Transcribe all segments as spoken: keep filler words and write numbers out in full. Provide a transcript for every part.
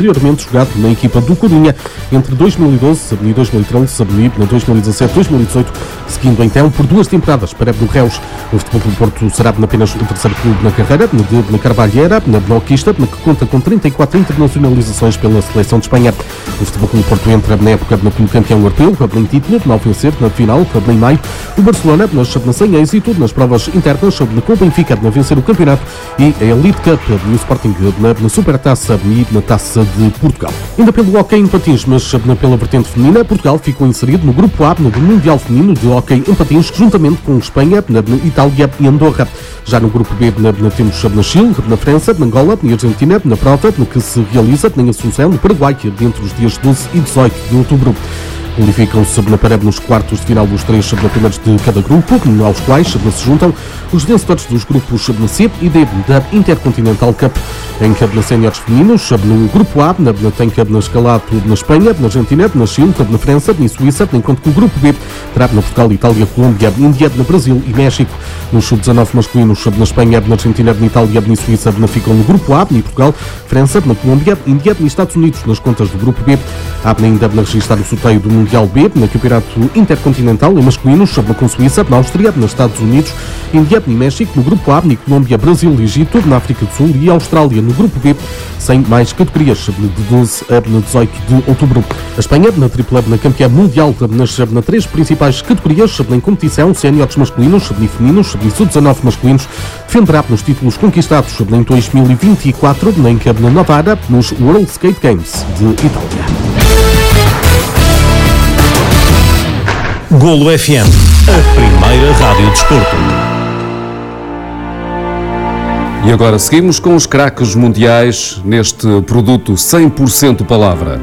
anteriormente jogado na equipa do Corunha entre dois mil e doze e dois mil e treze, e dois mil e dezassete e dois mil e dezoito, seguindo então por duas temporadas para o Reus. O Futebol Clube do Porto será apenas o terceiro clube na carreira de na Carvalheira, na Bloquista, que conta com trinta e quatro internacionalizações pela seleção de Espanha. O Futebol Clube do Porto entra na época como campeão europeu, em título, na ofensiva, na final, em maio. O Barcelona, sem êxito nas provas internas, com o Benfica a vencer o campeonato, e a Elite Cup e o Sporting na, na Supertaça e na Taça de Portugal. Ainda pelo hóquei em patins, mas pela vertente feminina, Portugal ficou inserido no grupo A do Mundial Feminino de Hóquei em Patins, juntamente com Espanha, na, na Itália e Andorra. Já no grupo B na, na, temos na Chile, na França, na Angola e Argentina, na prova no que se realiza em Assunção, no Paraguai, entre os dias doze e dezoito de outubro. Qualificam-se na parede nos quartos de final os três primeiros de cada grupo, aos quais se juntam os vencedores dos grupos C e D da Intercontinental Cup. Em na séniores femininos, no grupo A, tem na escalado na Espanha, na Argentina, na Chile, na França e Suíça, enquanto que o grupo B terá na Portugal, Itália, Colômbia, Índia, na Brasil e México. Nos sub dezanove masculinos, na Espanha, na Argentina, na Itália e Suíça, ficam no grupo A, e Portugal, França, na Colômbia, Índia e Estados Unidos nas contas do grupo B. Há ainda a registrar o sorteio do Mundial B, no Campeonato Intercontinental em masculinos, com Suíça, na Áustria, nos Estados Unidos, Índia e México, no grupo A, e Colômbia, Brasil e Egito, na África do Sul e Austrália no grupo B, sem mais categorias, de doze a dezoito de outubro. A Espanha, na tripla na campeã mundial, nas na três principais categorias em competição, séniores masculinos e femininos e sub dezanove masculinos, defenderá nos títulos conquistados em dois mil e vinte e quatro, em na Navarra, nos World Skate Games de Itália. Golo F M, a primeira rádio desporto. E agora seguimos com os craques mundiais neste produto cem por cento palavra.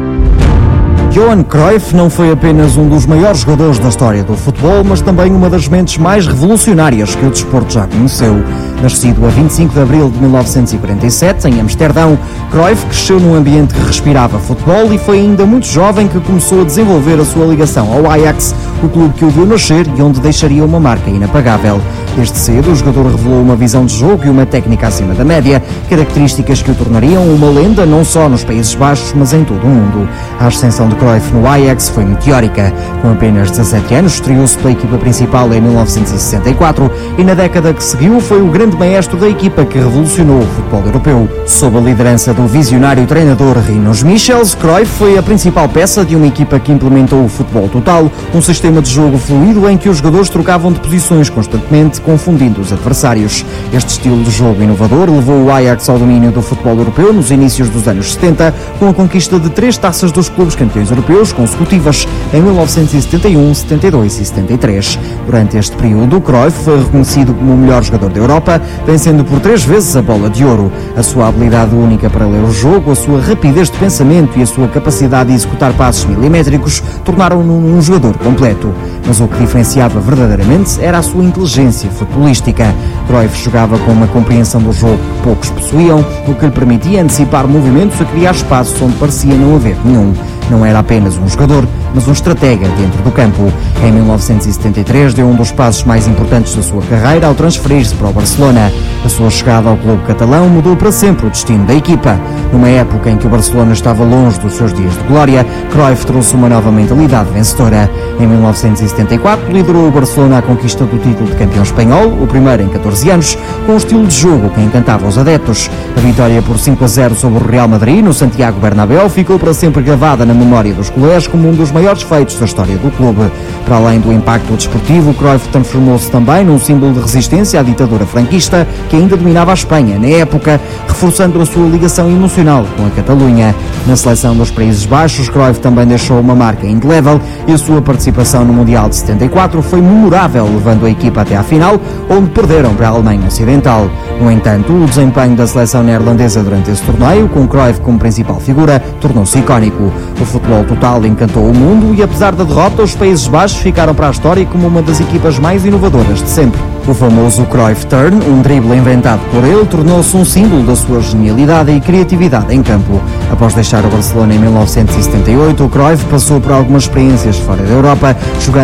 Johan Cruyff não foi apenas um dos maiores jogadores da história do futebol, mas também uma das mentes mais revolucionárias que o desporto já conheceu. Nascido a vinte e cinco de abril de mil novecentos e quarenta e sete, em Amsterdão, Cruyff cresceu num ambiente que respirava futebol e foi ainda muito jovem que começou a desenvolver a sua ligação ao Ajax, o clube que o viu nascer e onde deixaria uma marca inapagável. Desde cedo, o jogador revelou uma visão de jogo e uma técnica acima da média, características que o tornariam uma lenda não só nos Países Baixos, mas em todo o mundo. A ascensão de Cruyff no Ajax foi meteórica. Com apenas dezassete anos, estreou-se pela equipa principal em mil novecentos e sessenta e quatro e na década que seguiu foi o grande maestro da equipa que revolucionou o futebol europeu. Sob a liderança do visionário treinador Rinus Michels, Cruyff foi a principal peça de uma equipa que implementou o futebol total, um sistema de jogo fluido em que os jogadores trocavam de posições constantemente, confundindo os adversários. Este estilo de jogo inovador levou o Ajax ao domínio do futebol europeu nos inícios dos anos setenta, com a conquista de três taças dos clubes campeões europeus consecutivas em mil novecentos e setenta e um, setenta e dois e setenta e três. Durante este período, Cruyff foi reconhecido como o melhor jogador da Europa, vencendo por três vezes a bola de ouro. A sua habilidade única para ler o jogo, a sua rapidez de pensamento e a sua capacidade de executar passos milimétricos tornaram-no um jogador completo. Mas o que diferenciava verdadeiramente era a sua inteligência futebolística. Cruyff jogava com uma compreensão do jogo que poucos possuíam, o que lhe permitia antecipar movimentos a criar espaços onde parecia não haver nenhum. Não era apenas um jogador, mas um estratega dentro do campo. Em mil novecentos e setenta e três deu um dos passos mais importantes da sua carreira ao transferir-se para o Barcelona. A sua chegada ao clube catalão mudou para sempre o destino da equipa. Numa época em que o Barcelona estava longe dos seus dias de glória, Cruyff trouxe uma nova mentalidade vencedora. Em mil novecentos e setenta e quatro liderou o Barcelona à conquista do título de campeão espanhol, o primeiro em catorze anos, com um estilo de jogo que encantava os adeptos. A vitória por cinco a zero sobre o Real Madrid no Santiago Bernabéu ficou para sempre gravada na memória dos culés como um dos maiores feitos da história do clube. Para além do impacto desportivo, Cruyff transformou-se também num símbolo de resistência à ditadura franquista que ainda dominava a Espanha na época, reforçando a sua ligação emocional com a Catalunha. Na seleção dos Países Baixos, Cruyff também deixou uma marca indelével e a sua participação no Mundial de setenta e quatro foi memorável, levando a equipa até à final, onde perderam para a Alemanha Ocidental. No entanto, o desempenho da seleção neerlandesa durante esse torneio, com Cruyff como principal figura, tornou-se icónico. O futebol total encantou o mundo e, apesar da derrota, os Países Baixos ficaram para a história como uma das equipas mais inovadoras de sempre. O famoso Cruyff Turn, um drible inventado por ele, tornou-se um símbolo da sua genialidade e criatividade em campo. Após deixar o Barcelona em mil novecentos e setenta e oito, o Cruyff passou por algumas experiências fora da Europa, jogando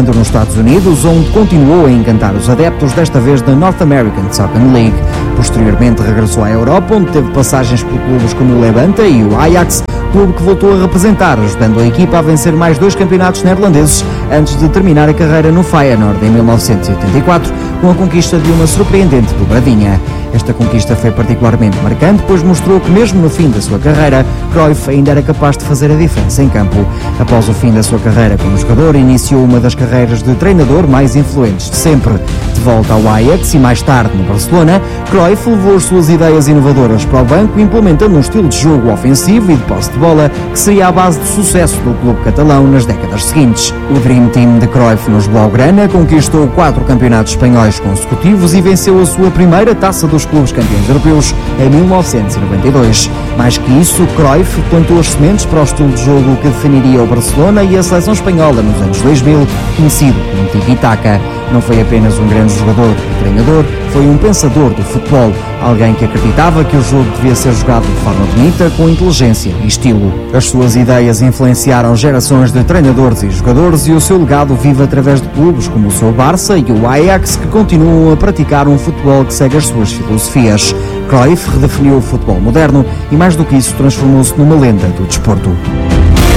crescendo nos Estados Unidos, onde continuou a encantar os adeptos, desta vez da North American Soccer League. Posteriormente regressou à Europa, onde teve passagens por clubes como o Levante e o Ajax, clube que voltou a representar, ajudando a equipa a vencer mais dois campeonatos neerlandeses antes de terminar a carreira no Feyenoord em mil novecentos e oitenta e quatro, com a conquista de uma surpreendente dobradinha. Esta conquista foi particularmente marcante, pois mostrou que mesmo no fim da sua carreira, Cruyff ainda era capaz de fazer a diferença em campo. Após o fim da sua carreira como jogador, iniciou uma das carreiras de treinador mais influentes de sempre. De volta ao Ajax e mais tarde no Barcelona, Cruyff levou as suas ideias inovadoras para o banco, implementando um estilo de jogo ofensivo e de posse de bola que seria a base do sucesso do clube catalão nas décadas seguintes. O Dream Team de Cruyff nos Blaugrana conquistou quatro campeonatos espanhóis consecutivos e venceu a sua primeira taça dos clubes campeões europeus em mil novecentos e noventa e dois. Mais que isso, Cruyff plantou as sementes para o estilo de jogo que definiria o Barcelona e a seleção espanhola nos anos dois mil, conhecido como tiki-taka. Não foi apenas um grande jogador e treinador, foi um pensador do futebol, alguém que acreditava que o jogo devia ser jogado de forma bonita, com inteligência e estilo. As suas ideias influenciaram gerações de treinadores e jogadores e o seu legado vive através de clubes como o seu Barça e o Ajax, que continuam a praticar um futebol que segue as suas filosofias. Cruyff redefiniu o futebol moderno e, mais do que isso, transformou-se numa lenda do desporto.